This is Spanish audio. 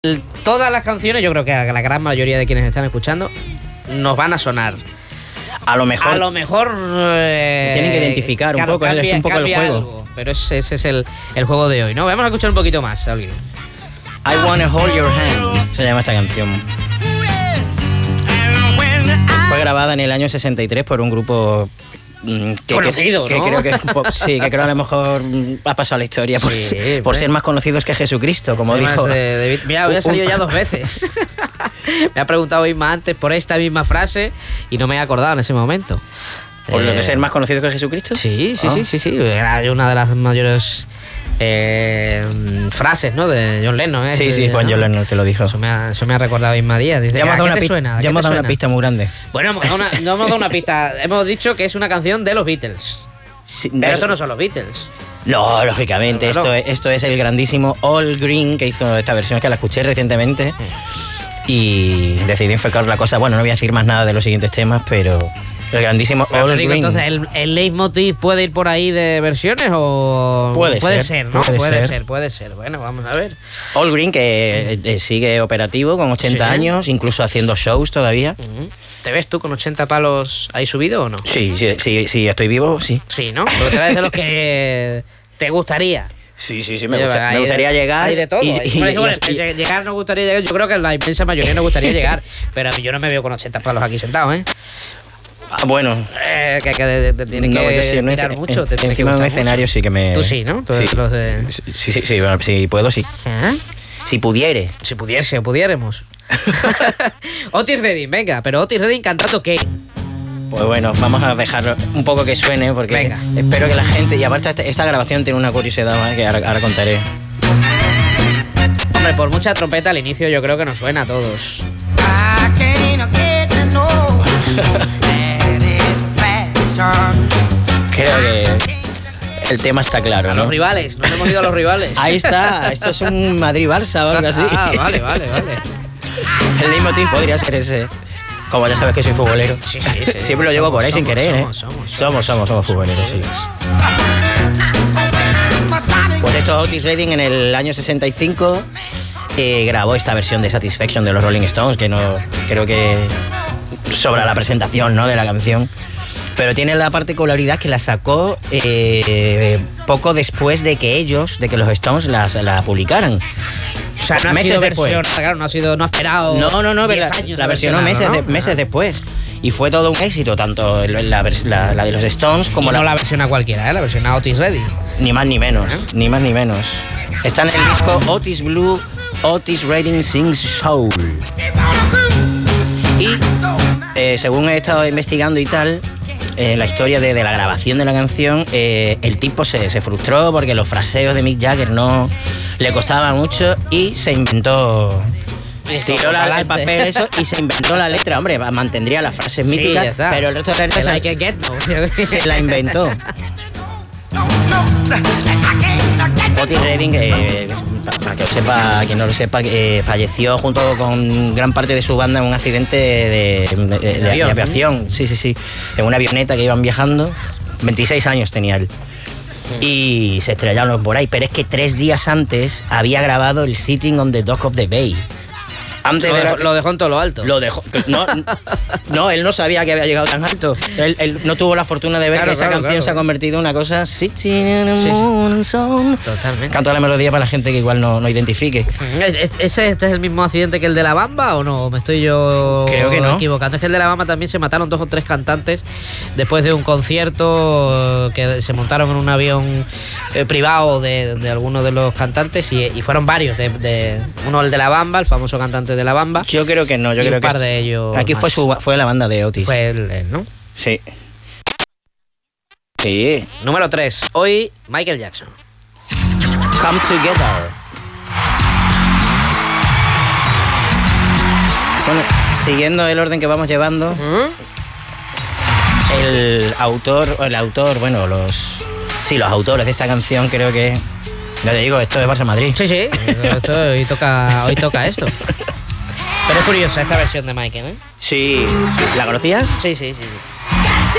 Todas las canciones, yo creo que la gran mayoría de quienes están escuchando nos van a sonar. A lo mejor tienen que identificar un poco, es un poco el juego. Algo, pero ese es el juego de hoy, ¿no? Vamos a escuchar un poquito más, alguien. I Wanna Hold Your Hand se llama esta canción. Fue grabada en el año 63 por un grupo conocido, que ¿no? creo que sí, que creo a lo mejor ha pasado a la historia por ser más conocidos que Jesucristo, como dijo. Mira, había salido ya 2 veces. Me ha preguntado Isma antes por esta misma frase y no me he acordado en ese momento. ¿Por lo de ser más conocido que Jesucristo? Sí. Era una de las mayores frases, ¿no? De John Lennon. Sí, fue John Lennon el que lo dijo. Eso me ha recordado Isma Díaz. Dice, ya hemos dado una pista muy grande. Bueno, no hemos dado una pista. Hemos dicho que es una canción de los Beatles. Sí, pero esto no son los Beatles. No, lógicamente. Claro. Esto es el grandísimo Al Green, que hizo esta versión, que la escuché recientemente. Y decidí enfocar la cosa. Bueno, no voy a decir más nada de los siguientes temas, pero el grandísimo Al Green. Entonces, ¿el leitmotiv puede ir por ahí de versiones o...? Puede ser, ¿no? Puede ser. Bueno, vamos a ver. Al Green, que sigue operativo con 80 años, incluso haciendo shows todavía. ¿Te ves tú con 80 palos ahí subido o no? Sí, estoy vivo, sí. Sí, ¿no? Pero te ves de los que te gustaría. Sí, me gustaría llegar. Hay de todo. Llegar nos gustaría llegar. Yo creo que la inmensa mayoría nos gustaría llegar. Pero a mí yo no me veo con 80 palos aquí sentado, ¿eh? Ah, bueno. Que te tiene que mirar mucho. Te tiene encima de un escenario mucho. Sí que me... Tú sí, ¿no? Sí. Sí, bueno, si puedo, sí. Si pudiere. Si pudiéramos. Otis Redding, venga. Pero Otis Redding cantando ¿qué? Pues bueno, vamos a dejar un poco que suene porque espero que la gente... Y aparte esta grabación tiene una curiosidad que ahora contaré. Hombre, por mucha trompeta al inicio yo creo que nos suena a todos. Creo que el tema está claro, ¿no? Los rivales, nos hemos ido a los rivales. Ahí está, esto es un Madrid-Barça o algo así. Ah, vale. El leitmotiv podría ser ese. Como ya sabes que soy futbolero. Sí. Siempre lo llevo por ahí sin querer, Somos futboleros, sí. Pues esto Otis Redding en el año 65 grabó esta versión de Satisfaction de los Rolling Stones, que no creo que sobra la presentación, ¿no?, de la canción. Pero tiene la particularidad que la sacó poco después de que los Stones la publicaran. O sea, no ha sido versionada, claro, no ha esperado. No, la versionó meses después. Y fue todo un éxito, tanto la de los Stones como no la versiona cualquiera, la versiona Otis Redding. Ni más ni menos. Está en el disco Otis Blue, Otis Redding Sings Soul. Y según he estado investigando y tal, la historia de la grabación de la canción, el tipo se frustró porque los fraseos de Mick Jagger no le costaban mucho y se inventó... Tiró el papel eso y se inventó la letra. Hombre, mantendría las frases míticas, pero el resto de la letra se la inventó. Otis Redding, para que lo sepa, quien no lo sepa, falleció junto con gran parte de su banda en un accidente de aviación. Sí. En una avioneta que iban viajando. 26 años tenía él. Y se estrellaron por ahí. Pero es que 3 días antes había grabado el Sitting on the Dock of the Bay. Lo dejó en todo lo alto. Lo dejó. No, él no sabía que había llegado tan alto. Él no tuvo la fortuna de ver que esa canción se ha convertido en una cosa. Totalmente. Canto la melodía para la gente que igual no identifique. ¿Este es el mismo accidente que el de La Bamba o no? ¿Me estoy yo Creo que no. equivocando? Es que el de La Bamba también se mataron 2 o 3 cantantes después de un concierto que se montaron en un avión privado de algunos de los cantantes y fueron varios. Uno el de La Bamba, el famoso cantante de La Bamba. Yo creo que no, un par de ellos. Aquí fue la banda de Otis. Fue él, ¿no? Sí. Número 3. Hoy, Michael Jackson. Come Together. Bueno, siguiendo el orden que vamos llevando, los autores de esta canción creo que... Ya te digo, esto es Barça Madrid. Sí. Hoy toca esto. Pero es curiosa esta versión de Michael, ¿eh? Sí. ¿La conocías? Sí.